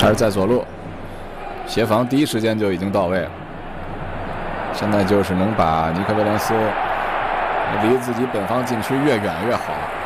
还是在左路，协防第一时间就已经到位了。现在就是能把尼克威廉斯离自己本方禁区越远越好。